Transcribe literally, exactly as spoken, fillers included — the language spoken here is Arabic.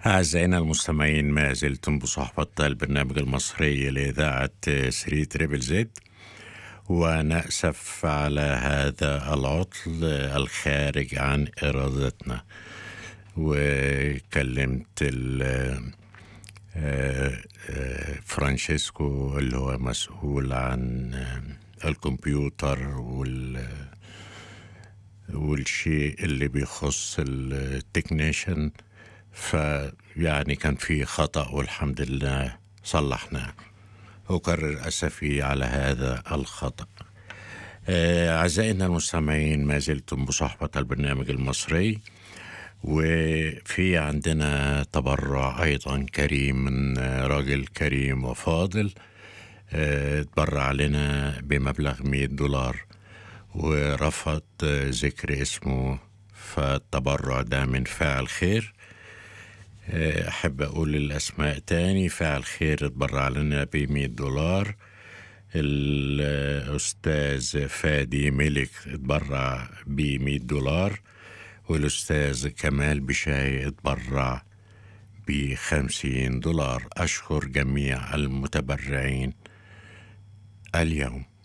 أعزائنا المستمعين، ما زلتم بصحبة البرنامج المصري لإذاعة ثري تريبل زد، ونأسف على هذا العطل الخارج عن إرادتنا. وكلمت ال- آه، آه، فرانشيسكو اللي هو مسؤول عن آه، الكمبيوتر وال والشيء اللي بيخص التكنيشن، فيعني كان في خطأ والحمد لله صلحناه. أكرر أسفي على هذا الخطأ. آه، أعزائنا المستمعين، ما زلتم بصحبة البرنامج المصري، وفي عندنا تبرع أيضا كريم من راجل كريم وفاضل. آه، تبرع لنا بمبلغ مئة دولار ورفض ذكر اسمه، فالتبرع ده من فاعل خير. أحب أقول الأسماء تاني: فاعل خير اتبرع لنا بمئة دولار، الأستاذ فادي ملك اتبرع بمئة دولار، والأستاذ كمال بشاي اتبرع بخمسين دولار. أشكر جميع المتبرعين اليوم.